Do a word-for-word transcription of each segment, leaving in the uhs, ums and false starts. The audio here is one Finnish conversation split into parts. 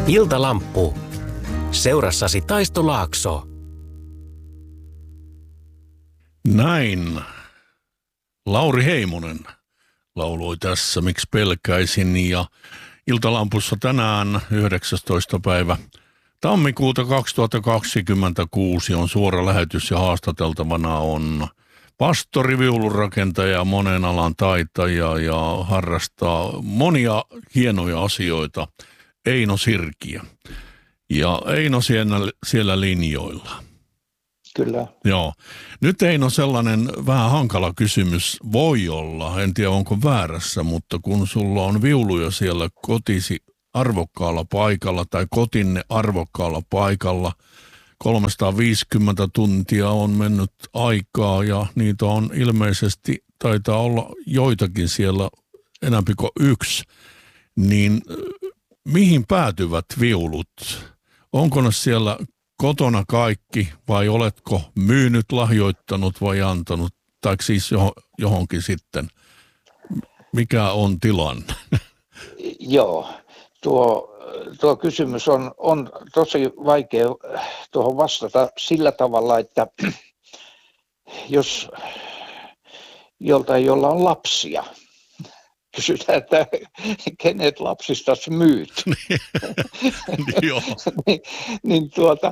Iltalamppu. Seurassasi Taisto Laakso. Näin. Lauri Heimonen lauloi tässä Miksi pelkäisin, ja Iltalampussa tänään yhdeksästoista päivä tammikuuta kaksituhattakaksikymmentäkuusi on suora lähetys ja haastateltavana on pastori, viulunrakentaja, monen alan taitaja ja harrastaa monia hienoja asioita, Eino Sirkiö. Ja Eino siellä, siellä linjoilla. Kyllä. Joo. Nyt Eino sellainen vähän hankala kysymys voi olla, en tiedä onko väärässä, mutta kun sulla on viuluja siellä kotisi arvokkaalla paikalla tai kotinne arvokkaalla paikalla, kolmesataaviisikymmentä tuntia on mennyt aikaa ja niitä on ilmeisesti, taitaa olla joitakin siellä enemmän kuin yksi, niin mihin päätyvät viulut? Onko ne siellä kotona kaikki vai oletko myynyt, lahjoittanut vai antanut, tai siis johonkin sitten? Mikä on tilanne? Joo, tuo, tuo kysymys on, on tosi vaikea tuohon vastata sillä tavalla, että jos joltain, jolla on lapsia, kysytään, että kenet lapsista myyt, niin, niin tuota,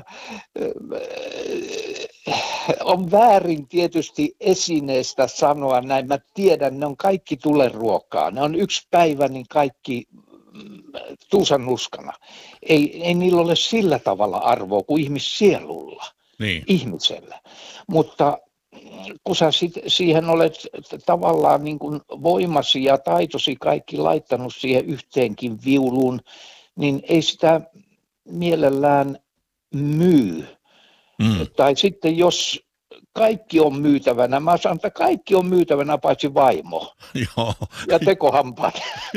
on väärin tietysti esineestä sanoa näin. Mä tiedän, ne on kaikki tuleruokaa. Ne on yksi päivä, niin kaikki tuusan nuskana. Ei, ei niillä ole sillä tavalla arvoa kuin ihmissielulla, niin. ihmisellä. Mutta kun sä sit, siihen olet tavallaan niin kuin voimasi ja taitosi kaikki laittanut siihen yhteenkin viuluun, niin ei sitä mielellään myy. Mm. Tai sitten jos kaikki on myytävänä, mä sanon, että kaikki on myytävänä paitsi vaimo Joo. ja tekohampaat.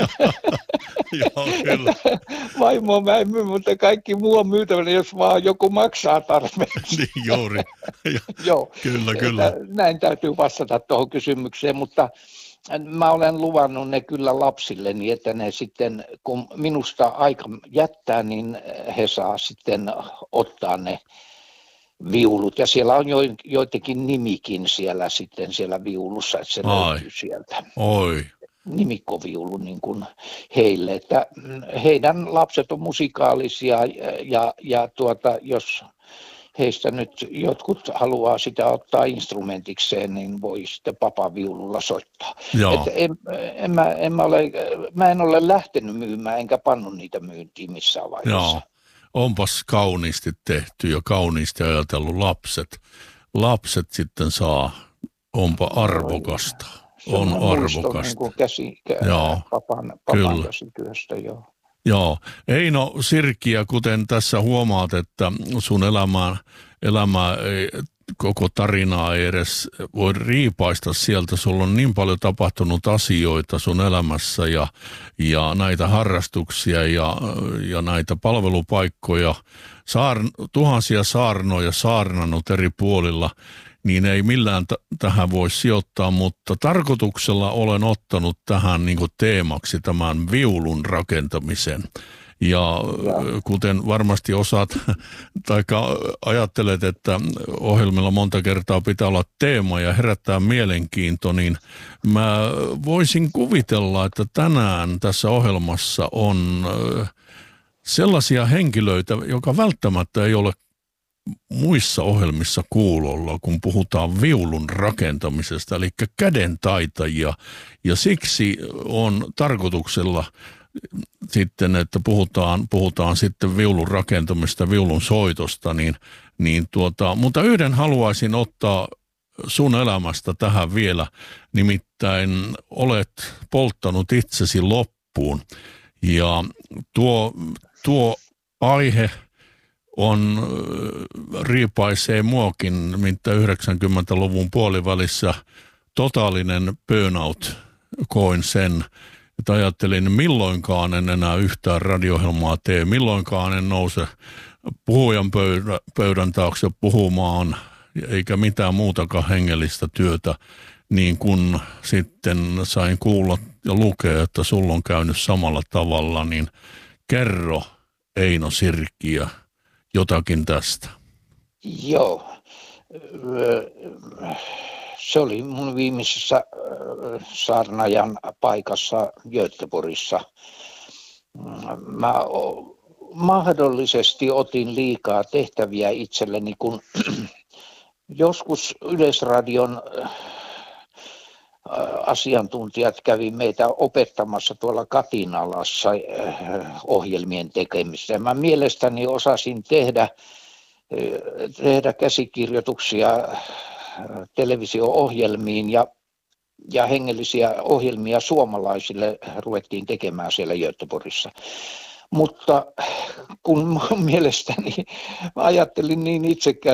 Joo, kyllä. Vaimoa mä en myy, mutta kaikki muu on myytävänä, jos vaan joku maksaa tarpeeksi. Niin, juuri. Joo, kyllä, kyllä. Näin täytyy vastata tuohon kysymykseen, mutta mä olen luvannut ne kyllä lapsille, niin että ne sitten, kun minusta aika jättää, niin he saa sitten ottaa ne viulut. Ja siellä on jo, joitakin nimikin siellä sitten siellä viulussa, että se Ai. löytyy sieltä. Oi. Nimikkoviulu niin kuin heille, että heidän lapset on musikaalisia ja, ja tuota, jos heistä nyt jotkut haluaa sitä ottaa instrumentikseen, niin voi sitten papaviululla soittaa. Että en, en, mä, en mä, ole, mä en ole lähtenyt myymään enkä pannut niitä myyntiin missään vaiheessa. Joo. Onpas kauniisti tehty ja kauniisti ajatellut lapset. Lapset sitten saa, onpa arvokasta. On arvokasta. Niin käsi, joo, papan, papan käsityöstä, joo. Joo. Eino Sirkiö, kuten tässä huomaat, että sun elämää, elämää ei, koko tarinaa ei edes voi riipaista sieltä. Sulla on niin paljon tapahtunut asioita sun elämässä ja, ja näitä harrastuksia ja, ja näitä palvelupaikkoja. Saar, tuhansia saarnoja saarnannut eri puolilla. Niin ei millään t- tähän voi sijoittaa, mutta tarkoituksella olen ottanut tähän niin kuin teemaksi tämän viulun rakentamisen. Ja, ja kuten varmasti osaat, tai ajattelet, että ohjelmilla monta kertaa pitää olla teema ja herättää mielenkiinto, niin mä voisin kuvitella, että tänään tässä ohjelmassa on sellaisia henkilöitä, joka välttämättä ei ole muissa ohjelmissa kuulolla, kun puhutaan viulun rakentamisesta, eli kädentaitajia, ja siksi on tarkoituksella sitten, että puhutaan, puhutaan sitten viulun rakentamista, viulun soitosta, niin, niin tuota, mutta yhden haluaisin ottaa sun elämästä tähän vielä, nimittäin olet polttanut itsesi loppuun, ja tuo, tuo aihe on, riipaisee muakin, mitä yhdeksänkymmentäluvun puolivälissä totaalinen burnout koin sen, että ajattelin milloinkaan en enää yhtään radio-ohjelmaa tee, milloinkaan en nouse puhujan pöydän, pöydän taakse puhumaan, eikä mitään muutakaan hengellistä työtä, niin kun sitten sain kuulla ja lukea, että sulla on käynyt samalla tavalla, niin kerro, Eino Sirkki ja jotakin tästä. Joo. Se oli mun viimeisessä saarnaajan paikassa Göteborgissa. Mä mahdollisesti otin liikaa tehtäviä itselleni, kun joskus Yleisradion asiantuntijat kävi meitä opettamassa tuolla Katinalassa ohjelmien tekemistä. Mä mielestäni osasin tehdä, tehdä käsikirjoituksia televisio-ohjelmiin ja, ja hengellisiä ohjelmia suomalaisille ruvettiin tekemään siellä Göteborgissa. Mutta kun mielestäni mä ajattelin niin itsekään,